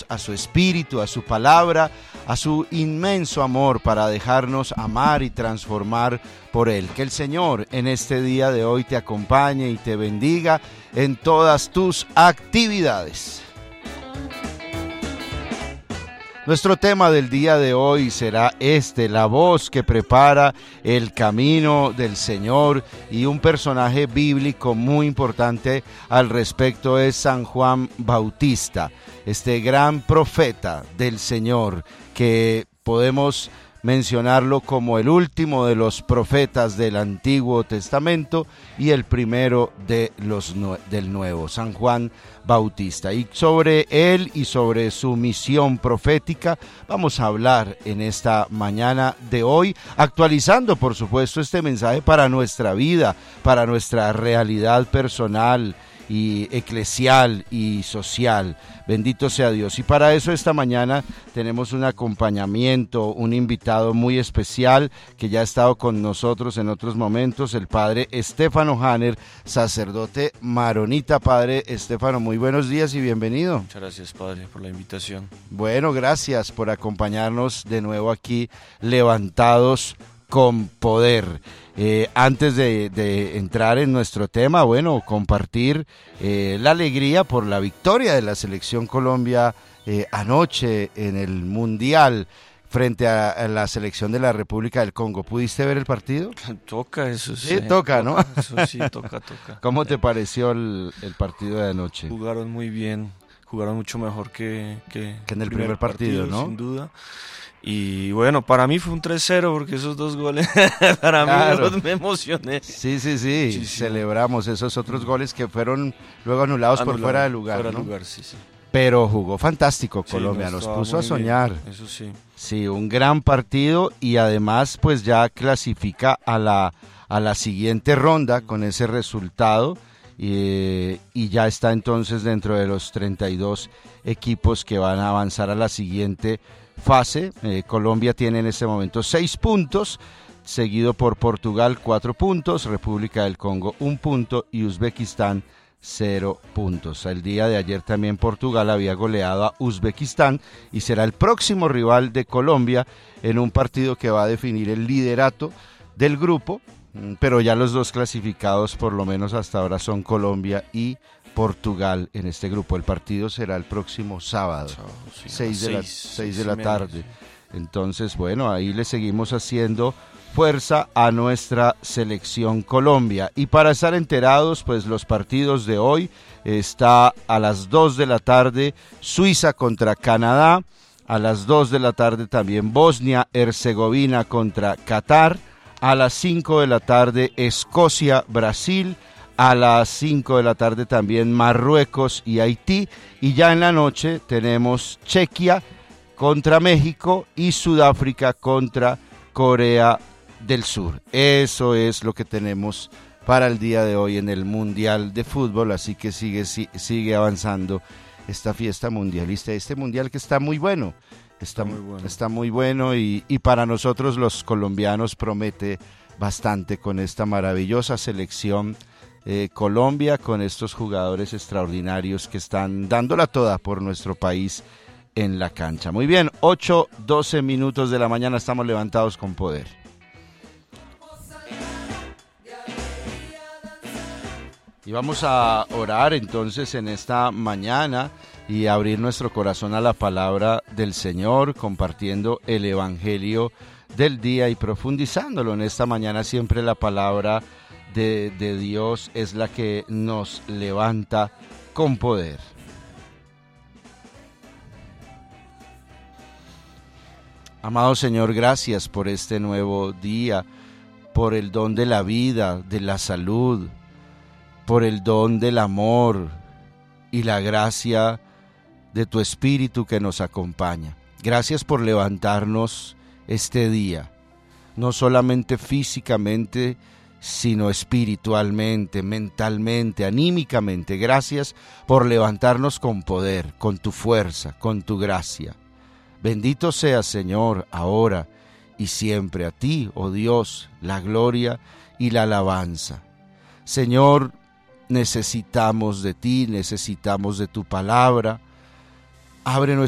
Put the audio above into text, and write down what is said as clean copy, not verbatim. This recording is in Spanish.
a su espíritu, a su palabra, a su inmenso amor para dejarnos amar y transformar por Él. Que el Señor en este día de hoy te acompañe y te bendiga en todas tus actividades. Nuestro tema del día de hoy será la voz que prepara el camino del Señor, y un personaje bíblico muy importante al respecto es San Juan Bautista, este gran profeta del Señor que podemos mencionarlo como el último de los profetas del Antiguo Testamento y el primero del Nuevo, San Juan Bautista. Y sobre él y sobre su misión profética vamos a hablar en esta mañana de hoy, actualizando por supuesto este mensaje para nuestra vida, para nuestra realidad personal y eclesial y social. Bendito sea Dios. Y para eso esta mañana tenemos un acompañamiento, un invitado muy especial que ya ha estado con nosotros en otros momentos, el padre Estefano Hanner, sacerdote maronita. Padre Estefano, muy buenos días y bienvenido. Muchas gracias, padre, por la invitación. Bueno, gracias por acompañarnos de nuevo aquí, levantados con poder. Antes de entrar en nuestro tema, bueno, compartir la alegría por la victoria de la selección Colombia anoche en el Mundial frente a la selección de la República del Congo. ¿Pudiste ver el partido? Toca, eso sí. Sí, toca, ¿no? Eso sí, toca. ¿Cómo te pareció el partido de anoche? Jugaron muy bien, jugaron mucho mejor que en el primer partido, ¿no? Sin duda. Y bueno, para mí fue un 3-0 porque esos dos goles, para claro. mí me emocioné. Sí, celebramos esos otros goles que fueron luego anulados por fuera de lugar, fuera ¿no? de lugar, sí. Pero jugó fantástico Colombia, sí, nos puso a soñar. Bien, eso sí. Sí, un gran partido, y además pues ya clasifica a la siguiente ronda con ese resultado, y ya está entonces dentro de los 32 equipos que van a avanzar a la siguiente fase. Colombia tiene en este momento 6 puntos, seguido por Portugal 4 puntos, República del Congo 1 punto y Uzbekistán 0 puntos. El día de ayer también Portugal había goleado a Uzbekistán y será el próximo rival de Colombia en un partido que va a definir el liderato del grupo, pero ya los dos clasificados por lo menos hasta ahora son Colombia y Portugal en este grupo. El partido será el próximo sábado, 6 de la tarde. Entonces, bueno, ahí le seguimos haciendo fuerza a nuestra selección Colombia. Y para estar enterados, pues los partidos de hoy: está a las 2 de la tarde Suiza contra Canadá, a las 2 de la tarde también Bosnia-Herzegovina contra Qatar, a las 5 de la tarde Escocia-Brasil, a las 5 de la tarde también Marruecos y Haití, y ya en la noche tenemos Chequia contra México y Sudáfrica contra Corea del Sur. Eso es lo que tenemos para el día de hoy en el Mundial de Fútbol, así que sigue avanzando esta fiesta mundialista, este mundial que está muy bueno. Está muy bueno, y para nosotros los colombianos promete bastante con esta maravillosa selección Colombia, con estos jugadores extraordinarios que están dándola toda por nuestro país en la cancha. Muy bien, 8:12 minutos de la mañana, estamos levantados con poder. Y vamos a orar entonces en esta mañana y abrir nuestro corazón a la palabra del Señor, compartiendo el Evangelio del día y profundizándolo. En esta mañana siempre la palabra de Dios es la que nos levanta con poder. Amado Señor, gracias por este nuevo día, por el don de la vida, de la salud, por el don del amor y la gracia de tu Espíritu que nos acompaña. Gracias por levantarnos este día, no solamente físicamente, sino espiritualmente, mentalmente, anímicamente. Gracias por levantarnos con poder, con tu fuerza, con tu gracia. Bendito seas, Señor, ahora y siempre. A ti, oh Dios, la gloria y la alabanza. Señor, necesitamos de ti, necesitamos de tu palabra. Abre